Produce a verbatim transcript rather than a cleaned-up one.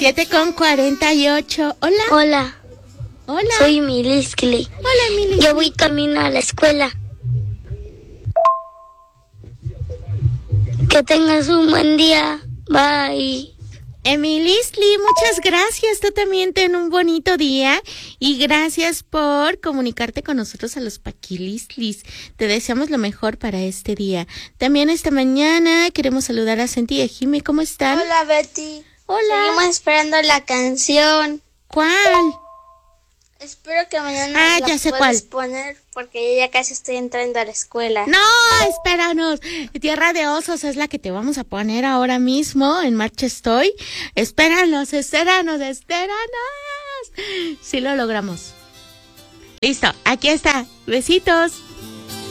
Siete con cuarenta y ocho. Hola. Hola. Hola. Soy Miliskli. Hola, Emily. Yo voy camino a la escuela. Que tengas un buen día. Bye. Emilisli, muchas gracias. Tú también ten un bonito día y gracias por comunicarte con nosotros a los Paquilistlis. Te deseamos lo mejor para este día. También esta mañana queremos saludar a Senti y a Jimmy. ¿Cómo están? Hola, Betty. Hola. Seguimos esperando la canción. ¿Cuál? Espero que mañana Ah, la ya sé puedas cuál. poner porque yo ya casi estoy entrando a la escuela. No, espéranos. Tierra de Osos es la que te vamos a poner ahora mismo. En marcha estoy. Espéranos, espéranos, espéranos. Sí lo logramos. Listo, aquí está. Besitos.